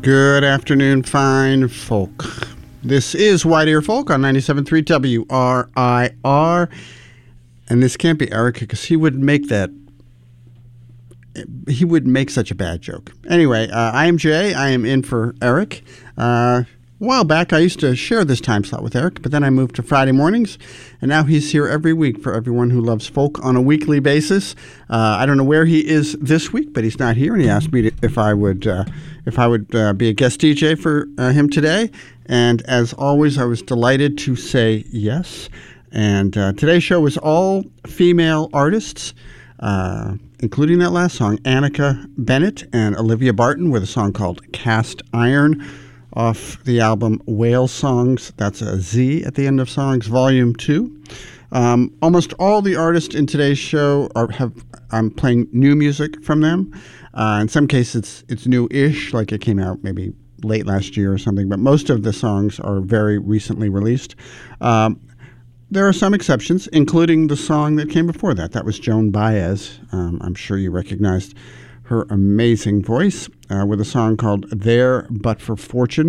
Good afternoon, fine folk. This is White Ear Folk on 97.3 WRIR. And this can't be Eric because he would make such a bad joke. Anyway, I am Jay. I am in for Eric. A while back, I used to share this time slot with Eric, but then I moved to Friday mornings, and now he's here every week for everyone who loves folk on a weekly basis. I don't know where he is this week, but he's not here, and he asked me if I would be a guest DJ for him today. And as always, I was delighted to say yes. And today's show is all female artists, including that last song, Annika Bennett and Olivia Barton, with a song called Cast Iron, off the album Whale Songs. That's a Z at the end of Songs, Volume 2. Almost all the artists in today's show I'm playing new music from them. In some cases, it's new-ish, like it came out maybe late last year or something, but most of the songs are very recently released. There are some exceptions, including the song that came before that. That was Joan Baez. I'm sure you recognized her amazing voice with a song called There But for Fortune.